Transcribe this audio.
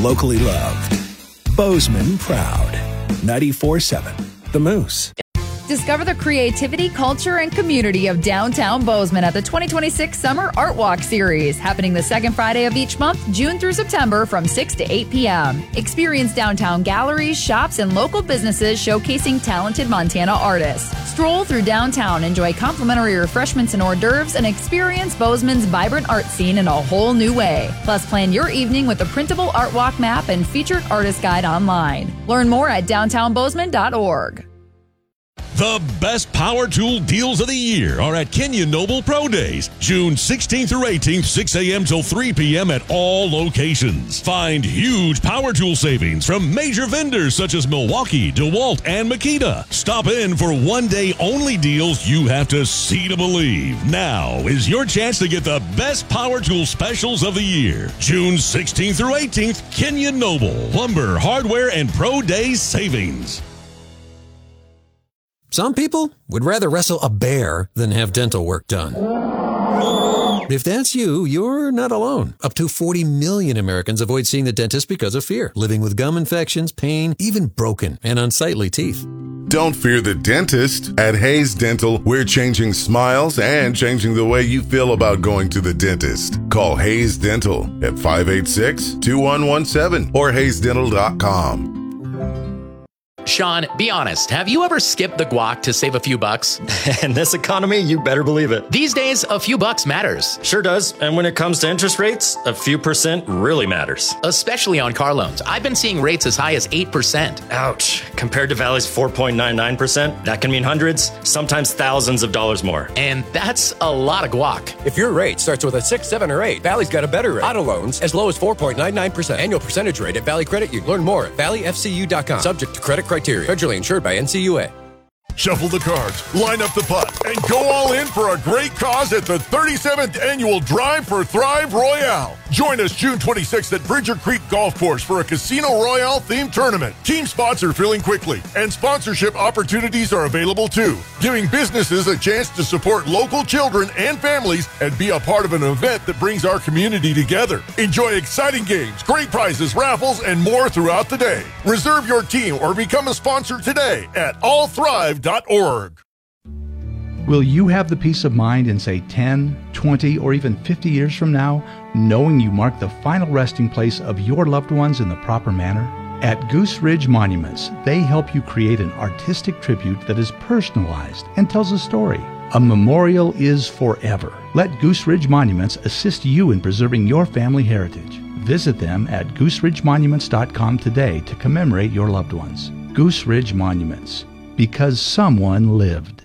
locally loved. Bozeman proud. 94.7 The Moose. Discover the creativity, culture, and community of downtown Bozeman at the 2026 Summer Art Walk Series, happening the second Friday of each month, June through September from 6 to 8 p.m. Experience downtown galleries, shops, and local businesses showcasing talented Montana artists. Stroll through downtown, enjoy complimentary refreshments and hors d'oeuvres, and experience Bozeman's vibrant art scene in a whole new way. Plus, plan your evening with a printable art walk map and featured artist guide online. Learn more at downtownbozeman.org. The best power tool deals of the year are at Kenyon Noble Pro Days, June 16th through 18th, 6 a.m. till 3 p.m. at all locations. Find huge power tool savings from major vendors such as Milwaukee, DeWalt, and Makita. Stop in for one-day only deals you have to see to believe. Now is your chance to get the best power tool specials of the year. June 16th through 18th, Kenyon Noble, lumber, hardware, and Pro Days savings. Some people would rather wrestle a bear than have dental work done. If that's you, you're not alone. Up to 40 million Americans avoid seeing the dentist because of fear, living with gum infections, pain, even broken and unsightly teeth. Don't fear the dentist. At Hayes Dental, we're changing smiles and changing the way you feel about going to the dentist. Call Hayes Dental at 586-2117 or hayesdental.com. Sean, be honest. Have you ever skipped the guac to save a few bucks? In this economy, you better believe it. These days, a few bucks matters. Sure does. And when it comes to interest rates, a few percent really matters. Especially on car loans. I've been seeing rates as high as 8%. Ouch. Compared to Valley's 4.99%, that can mean hundreds, sometimes thousands of dollars more. And that's a lot of guac. If your rate starts with a 6, 7, or 8, Valley's got a better rate. Auto loans as low as 4.99%. Annual percentage rate at Valley Credit Union. Learn more at valleyfcu.com. Subject to credit criteria. Federally insured by NCUA. Shuffle the cards, line up the putt, and go all in for a great cause at the 37th Annual Drive for Thrive Royale. Join us June 26th at Bridger Creek Golf Course for a Casino Royale themed tournament. Team spots are filling quickly, and sponsorship opportunities are available too, giving businesses a chance to support local children and families and be a part of an event that brings our community together. Enjoy exciting games, great prizes, raffles, and more throughout the day. Reserve your team or become a sponsor today at allthrive.org. Will you have the peace of mind in, say, 10, 20, or even 50 years from now, knowing you mark the final resting place of your loved ones in the proper manner? At Goose Ridge Monuments, they help you create an artistic tribute that is personalized and tells a story. A memorial is forever. Let Goose Ridge Monuments assist you in preserving your family heritage. Visit them at gooseridgemonuments.com today to commemorate your loved ones. Goose Ridge Monuments, because someone lived.